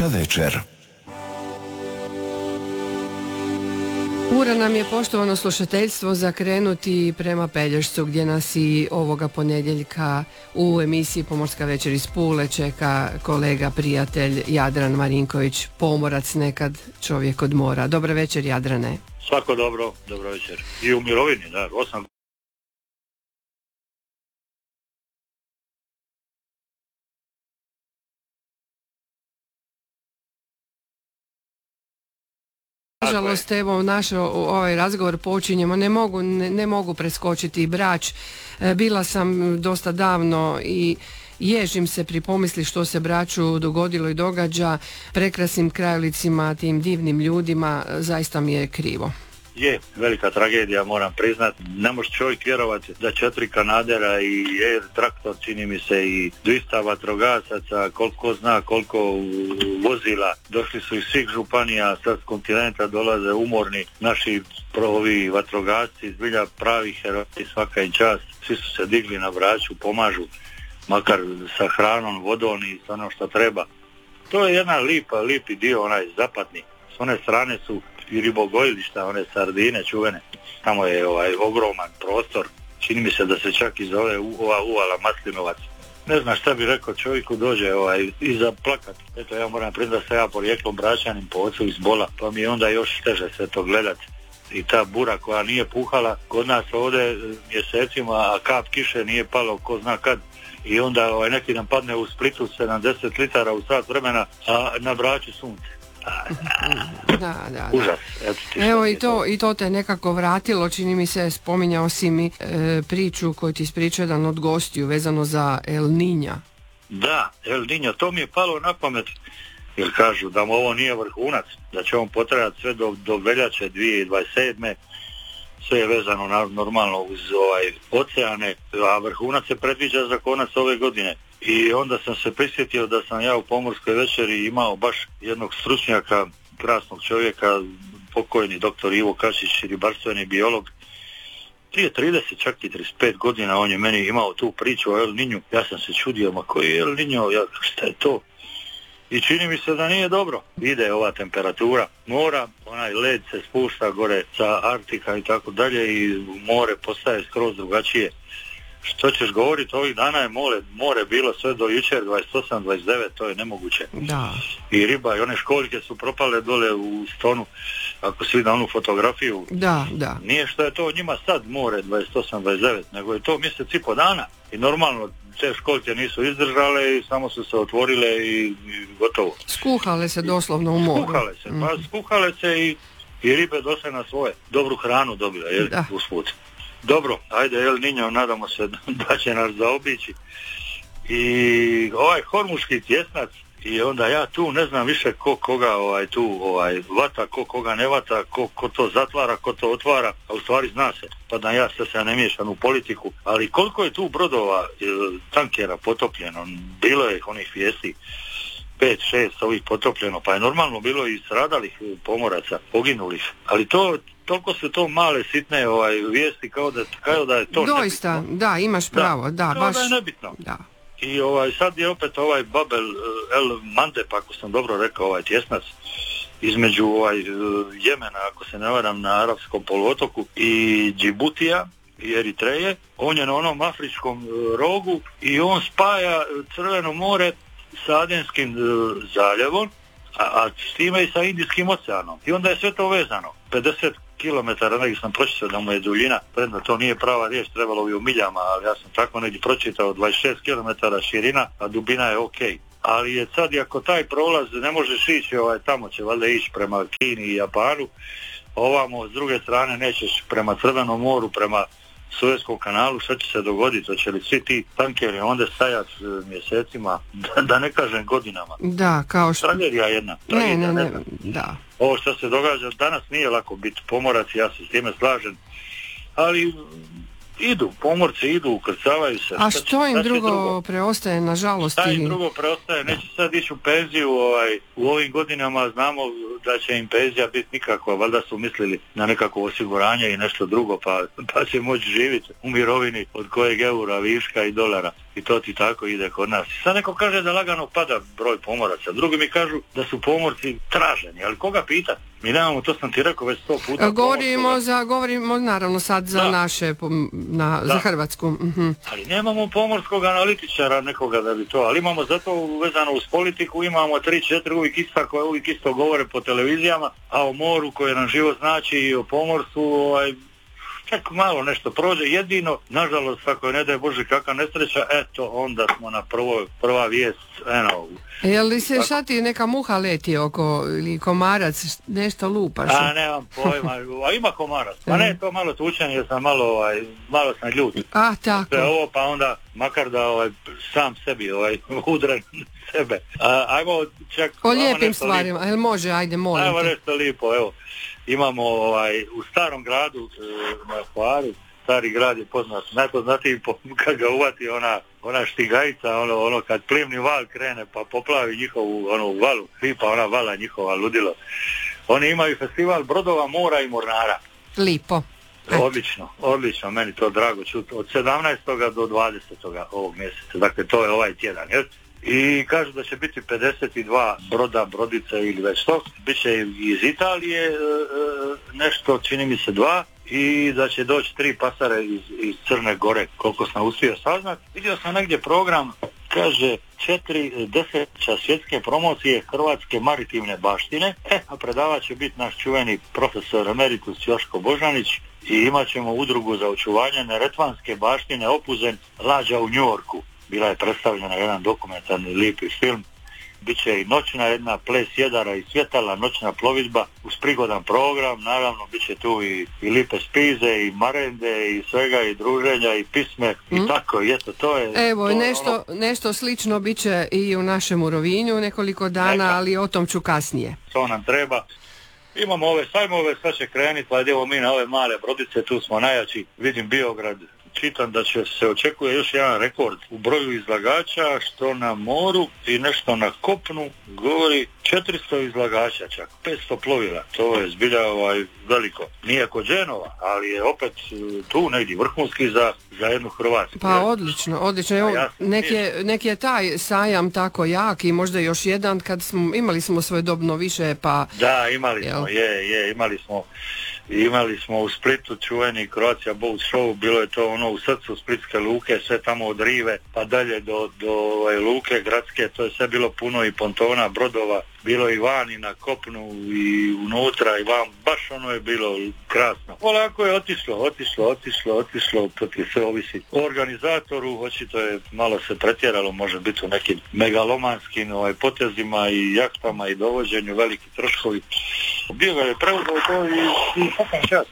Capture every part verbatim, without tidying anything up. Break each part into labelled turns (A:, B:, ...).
A: Pomorska večer.
B: Ura nam je, poštovano slušateljstvo, zakrenuti prema Pelješcu, gdje nas i ovoga ponedjeljka u emisiji Pomorska večer iz Pule čeka kolega, prijatelj Jadran Marinković, pomorac, nekad čovjek od mora. Dobar večer, Jadrane.
C: Svako dobro, dobro večer. I u mirovini, da, osam.
B: Nažalost, evo, naš ovaj razgovor počinjemo, ne mogu, ne, ne mogu preskočiti Brač. Bila sam dosta davno i ježim se pri pomisli što se Braču dogodilo i događa, prekrasnim krajolicima, tim divnim ljudima, zaista mi je krivo.
C: Je, velika tragedija, moram priznat. Ne može čovjek vjerovati da četiri kanadera i Air Traktor, čini mi se, i dvista vatrogasaca, koliko zna, koliko vozila, došli su iz svih županija, sad s kontinenta dolaze umorni naši ovi vatrogasci, zbilja pravih heroji, svaka im čast. Svi su se digli na Braču, pomažu, makar sa hranom, vodom i ono što treba. To je jedna lipa, lipi dio, onaj zapadni. S one strane su i ribogojilišta, one sardine čuvene. Tamo je ovaj ogroman prostor. Čini mi se da se čak i zove ova uvala Maslinovac. Ne znam šta bi rekao, čovjeku dođe ovaj, i za plakat. Eto, ja moram priznati da sam ja porijeklom Bračanin po ocu iz Bola, pa mi je onda još teže sve to gledati. I ta bura koja nije puhala kod nas ovdje mjesecima, a kap kiše nije palo ko zna kad. I onda ovaj, neki nam padne u Splitu sedamdeset litara u sat vremena, a na Braču sunce.
B: Da, da, da.
C: Užas.
B: Evo i to, i to te nekako vratilo, čini mi se, spominjao si mi e, priču koju ti ispričao jedan od gostiju vezano za El Niña.
C: Da, El Niño, to mi je palo na pamet, jer kažu da mu ovo nije vrhunac, da će on potrajati sve do, do veljače dvije tisuće dvadeset sedme. Sve je vezano na, normalno uz ovaj oceane, a vrhunac se predviđa za konac ove godine. I onda sam se prisjetio da sam ja u Pomorskoj večeri imao baš jednog stručnjaka, krasnog čovjeka, pokojni doktor Ivo Kačić, ribarstveni biolog. Prije trideset, čak i trideset pet godina on je meni imao tu priču o El Niñu. Ja sam se čudio, ma koji je El Niño, ja, šta je to? I čini mi se da nije dobro. Ide ova temperatura mora, onaj led se spušta gore sa Arktika i tako dalje i more postaje skroz drugačije. Što ćeš govoriti, ovih dana je more, more bilo sve do jučer dvadeset osam dvadeset devet, to je nemoguće.
B: Da.
C: I riba i one školjke su propale dole u Stonu, ako si vidio onu fotografiju.
B: Da, da.
C: Nije što je to njima sad more dvadeset osam dvadeset devet, nego je to mjesec i po dana. I normalno te školjke nisu izdržale i samo su se otvorile i, i gotovo.
B: Skuhale se doslovno u moru.
C: Skuhale se,
B: mm.
C: pa skuhale se i, i ribe došle na svoje. Dobru hranu dobile, jer usput. Dobro, ajde El Niño, nadamo se da će nas zaobići. I ovaj hormuški tjesnac, i onda ja tu ne znam više ko koga ovaj, tu ovaj, vata, ko koga ne vata, ko, ko to zatvara, ko to otvara, a u stvari zna se, pa da ja se se ne miješam u politiku, ali koliko je tu brodova, tankera potopljeno, bilo je onih vijesti, pet, šest ovih potopljeno, pa je normalno bilo i stradalih pomoraca, poginulih, ali to toliko su to male sitne ovaj, vijesti kao da, kao da je to
B: doista, nebitno. Da, imaš pravo, da, da
C: kao
B: baš
C: da je nebitno.
B: Da.
C: I ovaj, sad je opet ovaj Babel El Mandeb, ako sam dobro rekao, ovaj tjesnac između ovaj, Jemena, ako se ne varam, na Arapskom poluotoku i Džibutija i Eritreje. On je na onom afričkom rogu i on spaja Crveno more sa Adenskim zaljevom, a, a s time i sa Indijskim oceanom. I onda je sve to vezano. pedeset kilometara, negdje sam pročitao da mu je duljina, predno to nije prava riječ, trebalo bi u miljama, ali ja sam tako negdje pročitao dvadeset šest kilometara širina, a dubina je ok. Ali je sad, ako taj prolaz ne možeš ići, ovaj, tamo će valjda ići prema Kini i Japanu, ovamo s druge strane nećeš prema Crvenom moru, prema Suezkom kanalu, što će se dogoditi, hoće li svi ti tankeri onda stajati mjesecima, da, da ne kažem godinama.
B: Da, kao što...
C: Tragedija jedna. Tragedija,
B: ne, ne, ne,
C: ne
B: da.
C: Ovo što se događa danas nije lako biti pomorac, ja se s time slažem, ali idu, pomorci idu, ukrcavaju se.
B: A što im drugo, drugo preostaje, nažalost?
C: Šta im drugo preostaje, neće sad ići u penziju, ovaj, u ovim godinama znamo da će im penzija biti nikakva, valjda su mislili na nekako osiguranje i nešto drugo, pa, pa će moći živjeti u mirovini od kojeg eura, viška i dolara. I to ti tako ide kod nas. Sad neko kaže da lagano pada broj pomoraca, drugi mi kažu da su pomorci traženi, ali koga pita? Mi nemamo, to sam ti rekao već sto puta.
B: Govorimo, za, govorimo naravno sad za
C: da.
B: naše, na, za Hrvatsku. Uh-huh.
C: Ali nemamo pomorskog analitičara nekoga da bi to, ali imamo zato vezano uz politiku, imamo tri, četiri uvijek ista koja uvijek isto govore po televizijama, a o moru koje nam život znači i o pomorstvu, ovaj, čak malo nešto prođe, jedino, nažalost, ako je ne daj Bože kakva nesreća, eto, onda smo na prvoj, prva vijest, eno.
B: Je li se šta ti neka muha leti oko, ili komarac, nešto lupaš?
C: A, nemam pojma, a ima komarac, pa ne, to malo tučenje, jer sam malo, ovaj, malo sam ljut.
B: A, tako.
C: Sve ovo, pa onda, makar da ovaj, sam sebi, ovaj, udren sebe. A, ajmo čak...
B: O lijepim stvarima, jel može, ajde, molim te.
C: Ajmo nešto lijepo, evo. Imamo ovaj, u starom gradu na Hvaru, stari grad je poznat, najpoznatiji po, kad ga uvati ona, ona štigajica, ono, ono kad plimni val krene pa poplavi njihovu onu valu, lipa ona vala njihova, ludilo. Oni imaju festival brodova, mora i mornara.
B: Lipo.
C: Odlično, odlično, meni to drago čuti. Od sedamnaestog do dvadesetog ovog mjeseca, dakle to je ovaj tjedan, jel? I kažu da će biti pedeset dva broda, brodice ili već to. Biće iz Italije e, nešto, čini mi se dva, i da će doći tri pasare iz, iz Crne Gore, koliko sam uspio saznati. Vidio sam negdje program, kaže četiri desetljeća svjetske promocije hrvatske maritimne baštine, e, a predavat će biti naš čuveni profesor emeritus Joško Božanić i imat ćemo udrugu za očuvanje neretvanske baštine Opuzen, lađa u Njujorku. Bila je predstavljena jedan dokumentarni lijepi film. Biće i noćna jedna ples jedara i svjetala, noćna plovidba uz prigodan program, naravno bit će tu i, i lipe spize i marende i svega i druženja i pisme mm. i tako, i eto to je...
B: Evo,
C: to,
B: nešto, ono... nešto slično bit će i u našem Rovinju nekoliko dana, Neka. ali o tom ću kasnije.
C: To nam treba. Imamo ove sajmove, sad će krenuti, pa idemo mi na ove male brodice, tu smo najjači, vidim Biograd. Čitam da će se očekuje još jedan rekord u broju izlagača, što na moru i nešto na kopnu govori četiristo izlagača čak, petsto plovila, to je zbilja ovaj, veliko. Nije kod Dženova, ali je opet tu negdje vrhunski za, za jednu Hrvatsku.
B: Pa odlično, odlično. Evo, nek, je, nek je taj sajam tako jak i možda još jedan kad smo, imali smo svojedobno više pa...
C: Da, imali jel? smo, je, je, imali smo Imali smo u Splitu čuveni Croatia Boat Show, bilo je to ono u srcu Splitske luke, sve tamo od rive pa dalje do, do ovaj, luke gradske, to je sve bilo puno i pontona, brodova, bilo i van i na kopnu i unutra i van, baš ono je bilo krasno. Polako je otišlo, otišlo, otišlo, otišlo, to ti sve ovisi o organizatoru, očito je malo se pretjeralo, može biti u nekim megalomanskim ovaj, potezima i jahtama i dovođenju, veliki troškovi. Bio ga je preuzeo to i, i fucking čas.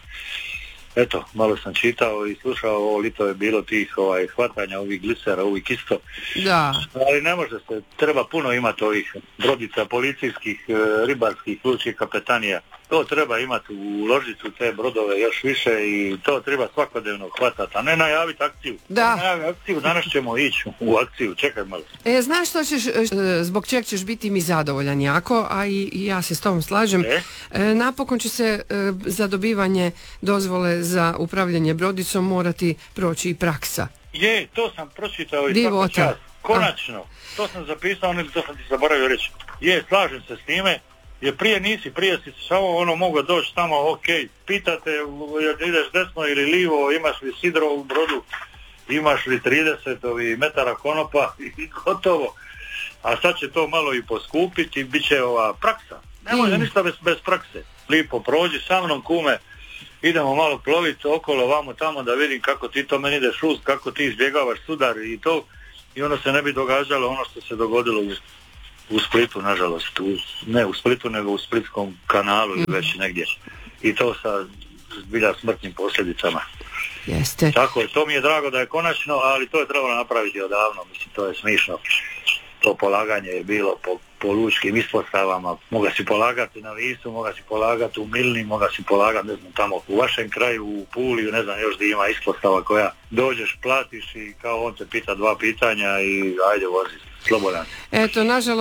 C: Eto, malo sam čitao i slušao, ovo lito je bilo tih ovaj, hvatanja, ovih glisera, ovih isto.
B: Da.
C: Ali ne može se, treba puno imati ovih brodica, policijskih, ribarskih, lučkih kapetanija. To treba imati, uložiti u te brodove još više i to treba svakodnevno hvatati, a ne najaviti akciju.
B: Da.
C: Ne najaviti akciju, danas ćemo ići u akciju, čekaj malo.
B: E, znaš što ćeš, zbog čeg ćeš biti mi zadovoljan jako, a i, i ja se s tobom slažem. E? E, napokon će se e, za dobivanje dozvole za upravljanje brodicom morati proći i praksa.
C: Je, to sam pročitao i
B: Divota.
C: svaka čast. Konačno, a. to sam zapisao, ili to sam ti zaboravio reći. Je, slažem se s time. Jer prije nisi, prije si samo ono mogao doći tamo, ok, pitate ideš desno ili livo, imaš li sidro u brodu, imaš li trideset metara konopa i gotovo. A sad će to malo i poskupiti, bit će ova praksa. Ne može mm. ništa bez, bez prakse. Lipo prođi sa mnom kume, idemo malo ploviti okolo vamo tamo da vidim kako ti to meni ideš uz, kako ti izbjegavaš sudar i to. I onda se ne bi događalo ono što se dogodilo u u Splitu, nažalost, u, ne u Splitu, nego u Splitskom kanalu ili već negdje. I to sa zbilja smrtnim posljedicama.
B: Jeste.
C: Tako je, to mi je drago da je konačno, ali to je trebalo napraviti odavno, mislim, to je smišno. To polaganje je bilo po, po lučkim ispostavama, moga si polagati na Visu, moga si polagati u Milni, moga si polagati, ne znam, tamo u vašem kraju, u Puli, ne znam, još gdje ima ispostava koja dođeš, platiš i kao on te pita dva pitanja i ajde vozi, slobodan.
B: Eto, nažalost,